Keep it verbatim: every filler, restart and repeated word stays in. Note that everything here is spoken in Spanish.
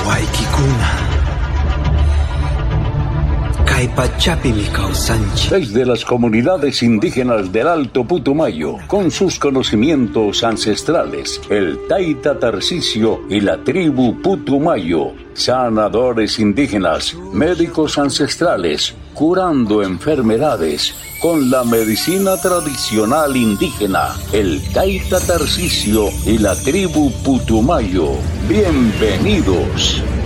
waykikuna kaypachapi mi kawsanchik. Desde las comunidades indígenas del Alto Putumayo, con sus conocimientos ancestrales, el Taita Tarcisio y la tribu Putumayo, sanadores indígenas, médicos ancestrales, curando enfermedades con la medicina tradicional indígena, el Taita Tarcisio y la tribu Putumayo. Bienvenidos.